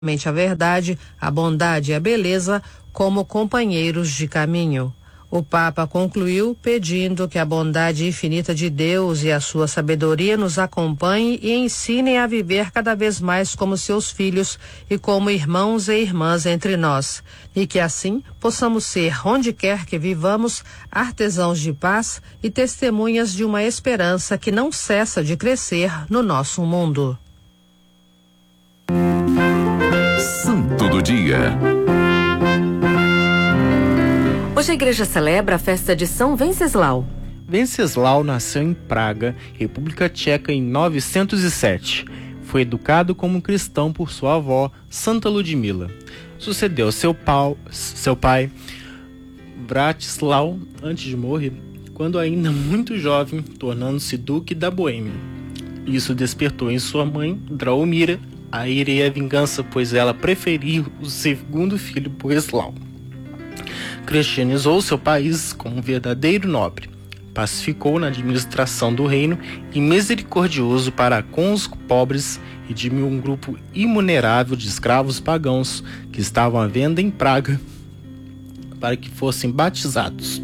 a verdade, a bondade e a beleza como companheiros de caminho. O Papa concluiu pedindo que a bondade infinita de Deus e a sua sabedoria nos acompanhe e ensinem a viver cada vez mais como seus filhos e como irmãos e irmãs entre nós, e que assim possamos ser, onde quer que vivamos, artesãos de paz e testemunhas de uma esperança que não cessa de crescer no nosso mundo. Santo do Dia. Hoje a igreja celebra a festa de São Venceslau. Venceslau nasceu em Praga, República Tcheca, em 907. Foi educado como cristão por sua avó, Santa Ludmila. Sucedeu seu pai, Vratislau, antes de morrer, quando ainda muito jovem, tornando-se duque da Boêmia. Isso despertou em sua mãe, Draumira, a ira e a vingança, pois ela preferiu o segundo filho, Boeslau. Cristianizou seu país como um verdadeiro nobre, pacificou na administração do reino e misericordioso para com os pobres, redimiu um grupo inumerável de escravos pagãos que estavam à venda em Praga para que fossem batizados.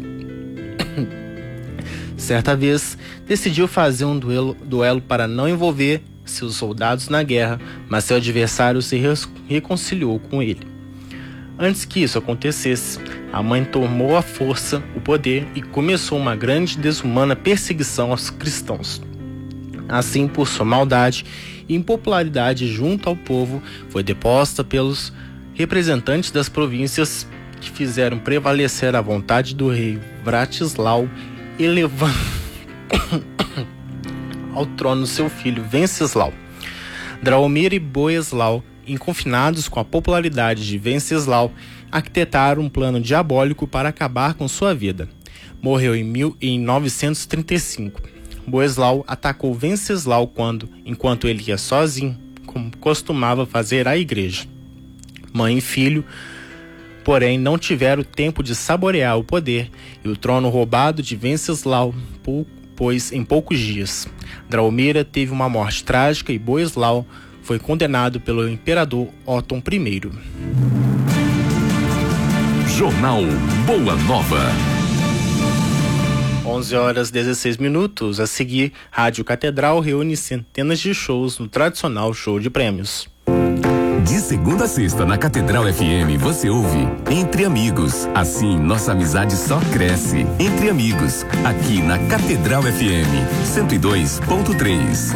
Certa vez, decidiu fazer um duelo para não envolver seus soldados na guerra, mas seu adversário se reconciliou com ele. Antes que isso acontecesse, a mãe tomou à força o poder e começou uma grande e desumana perseguição aos cristãos. Assim, por sua maldade e impopularidade junto ao povo, foi deposta pelos representantes das províncias que fizeram prevalecer a vontade do rei Vratislau, elevando ao trono seu filho Venceslau. Draumira e Boeslau, confinados com a popularidade de Venceslau, arquitetaram um plano diabólico para acabar com sua vida. Morreu em 935. Boeslau atacou Venceslau enquanto ele ia sozinho, como costumava fazer a igreja. Mãe e filho, porém, não tiveram tempo de saborear o poder e o trono roubado de Venceslau pois em poucos dias. Draumira teve uma morte trágica e Boeslau foi condenado pelo imperador Otton I. Jornal Boa Nova. 11h16. A seguir, Rádio Catedral reúne centenas de shows no tradicional show de prêmios. De segunda a sexta, na Catedral FM, você ouve Entre Amigos. Assim, nossa amizade só cresce. Entre Amigos, aqui na Catedral FM 102.3.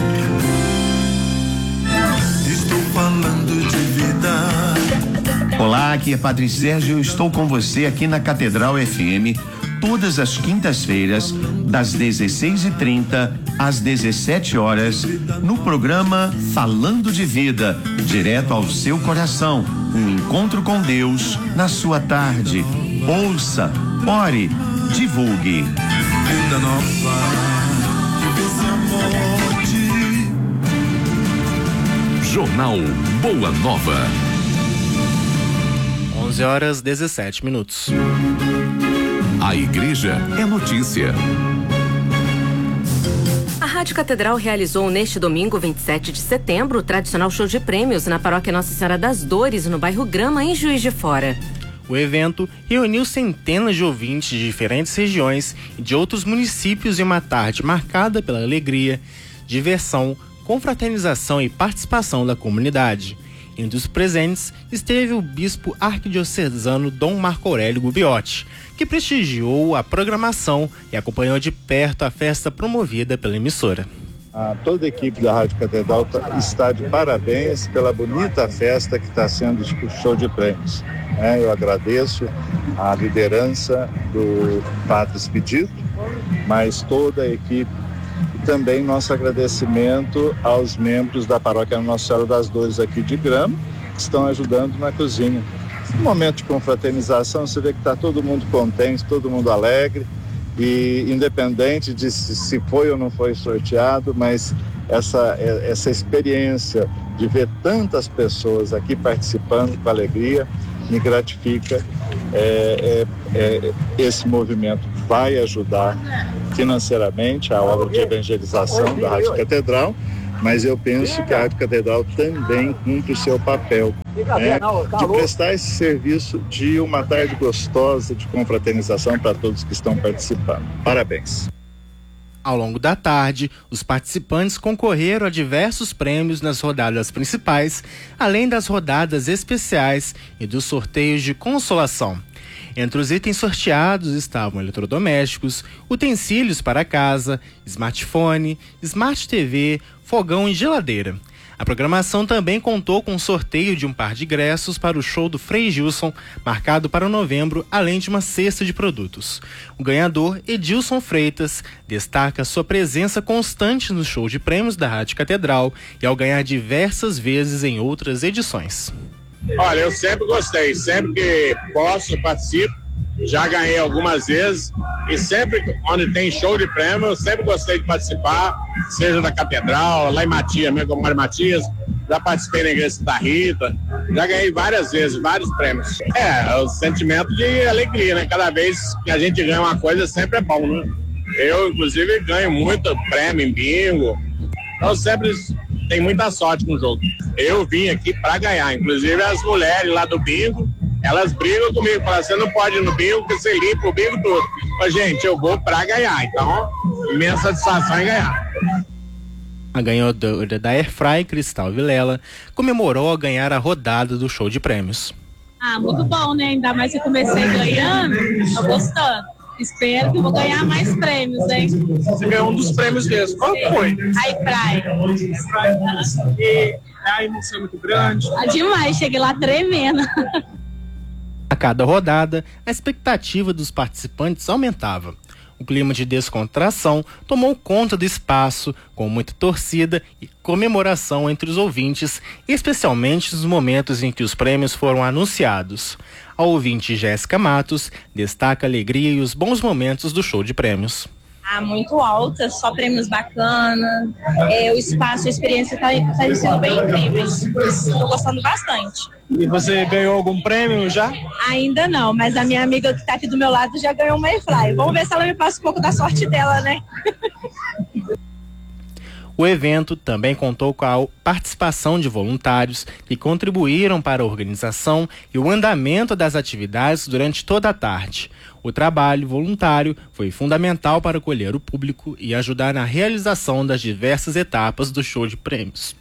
Falando de vida. Olá, aqui é Padre Sérgio. Eu estou com você aqui na Catedral FM todas as quintas-feiras, das 16h30 às 17h, no programa Falando de Vida, direto ao seu coração. Um encontro com Deus na sua tarde. Ouça, ore, divulgue. Vida nova, Jornal Boa Nova. 11h17. A igreja é notícia. A Rádio Catedral realizou neste domingo, 27 de setembro, o tradicional show de prêmios na paróquia Nossa Senhora das Dores, no bairro Grama, em Juiz de Fora. O evento reuniu centenas de ouvintes de diferentes regiões e de outros municípios em uma tarde marcada pela alegria, diversão, confraternização e participação da comunidade. Entre os presentes esteve o bispo arquidiocesano Dom Marco Aurélio Gubiotti, que prestigiou a programação e acompanhou de perto a festa promovida pela emissora. Toda a equipe da Rádio Catedral está de parabéns pela bonita festa que está sendo o show de prêmios. Eu agradeço a liderança do Padre Expedito, mas toda a equipe. Também nosso agradecimento aos membros da paróquia Nossa Senhora das Dores aqui de Grama, que estão ajudando na cozinha. No momento de confraternização, você vê que está todo mundo contente, todo mundo alegre, e independente de se foi ou não foi sorteado, mas essa experiência de ver tantas pessoas aqui participando com alegria me gratifica. Esse movimento vai ajudar financeiramente a obra de evangelização da Rádio Catedral mas eu penso que a Rádio Catedral também cumpre o seu papel, né, de prestar esse serviço de uma tarde gostosa de confraternização para todos que estão participando. Parabéns. Ao longo da tarde, os participantes concorreram a diversos prêmios nas rodadas principais, além das rodadas especiais e dos sorteios de consolação. Entre os itens sorteados estavam eletrodomésticos, utensílios para casa, smartphone, smart TV, fogão e geladeira. A programação também contou com o sorteio de um par de ingressos para o show do Frei Gilson, marcado para novembro, além de uma cesta de produtos. O ganhador, Edilson Freitas, destaca sua presença constante no show de prêmios da Rádio Catedral e ao ganhar diversas vezes em outras edições. Olha, eu sempre gostei, sempre que posso participo, já ganhei algumas vezes e sempre quando tem show de prêmio eu sempre gostei de participar, seja da Catedral, lá em Matias, meu compadre Matias, já participei na Igreja da Rita, já ganhei várias vezes, vários prêmios. É o sentimento de alegria, né? Cada vez que a gente ganha uma coisa sempre é bom, né? Eu, inclusive, ganho muito prêmio em bingo, então sempre tem muita sorte com o jogo. Eu vim aqui para ganhar, inclusive as mulheres lá do bingo, elas brigam comigo, falam, você não pode ir no bingo, porque você limpa o bingo todo. Mas, gente, eu vou para ganhar, então, imensa satisfação em ganhar. A ganhadora da Airfry, Cristal Vilela, comemorou ao ganhar a rodada do show de prêmios. Muito bom, né? Ainda mais que eu comecei ganhando, tô gostando. Espero que eu vou ganhar mais prêmios, hein? Você ganhou um dos prêmios mesmo. Qual foi? Airfry. E a emoção é muito grande. Demais, cheguei lá tremendo. A cada rodada, a expectativa dos participantes aumentava. O clima de descontração tomou conta do espaço, com muita torcida e comemoração entre os ouvintes, especialmente nos momentos em que os prêmios foram anunciados. A ouvinte Jéssica Matos destaca a alegria e os bons momentos do show de prêmios. Muito alta, só prêmios bacanas, o espaço, a experiência tá sendo bem incrível. Estou gostando bastante. E você ganhou algum prêmio já? Ainda não, mas a minha amiga que está aqui do meu lado já ganhou uma Airfry. Vamos ver se ela me passa um pouco da sorte dela, né? O evento também contou com a participação de voluntários que contribuíram para a organização e o andamento das atividades durante toda a tarde. O trabalho voluntário foi fundamental para acolher o público e ajudar na realização das diversas etapas do show de prêmios.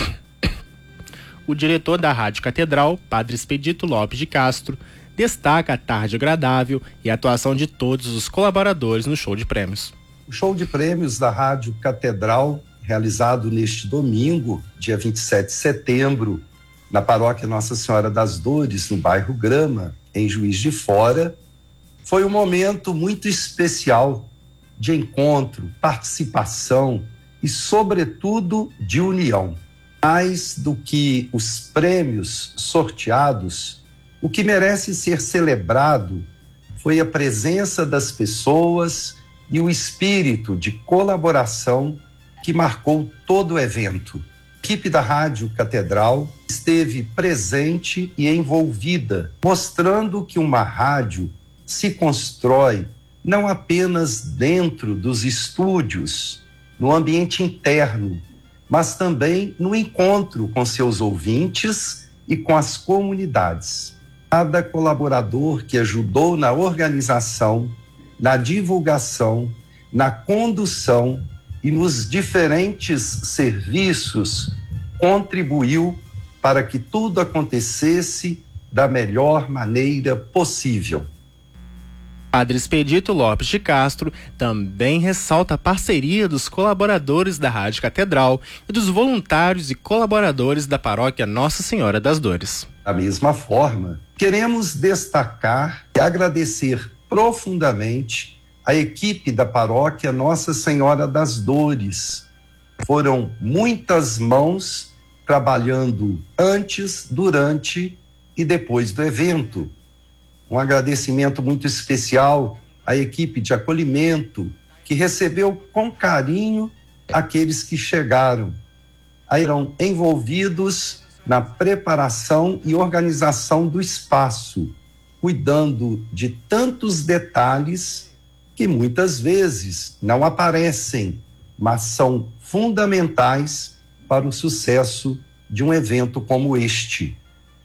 O diretor da Rádio Catedral, Padre Expedito Lopes de Castro, destaca a tarde agradável e a atuação de todos os colaboradores no show de prêmios. O show de prêmios da Rádio Catedral, realizado neste domingo, dia 27 de setembro, na paróquia Nossa Senhora das Dores, no bairro Grama, em Juiz de Fora, foi um momento muito especial de encontro, participação e, sobretudo, de união. Mais do que os prêmios sorteados, o que merece ser celebrado foi a presença das pessoas e o espírito de colaboração que marcou todo o evento. A equipe da Rádio Catedral esteve presente e envolvida, mostrando que uma rádio se constrói não apenas dentro dos estúdios, no ambiente interno, mas também no encontro com seus ouvintes e com as comunidades. Cada colaborador que ajudou na organização, na divulgação, na condução e nos diferentes serviços contribuiu para que tudo acontecesse da melhor maneira possível. Padre Expedito Lopes de Castro também ressalta a parceria dos colaboradores da Rádio Catedral e dos voluntários e colaboradores da paróquia Nossa Senhora das Dores. Da mesma forma, queremos destacar e agradecer profundamente a equipe da paróquia Nossa Senhora das Dores. Foram muitas mãos trabalhando antes, durante e depois do evento. Um agradecimento muito especial à equipe de acolhimento que recebeu com carinho aqueles que chegaram. Eram envolvidos na preparação e organização do espaço, cuidando de tantos detalhes que muitas vezes não aparecem, mas são fundamentais para o sucesso de um evento como este.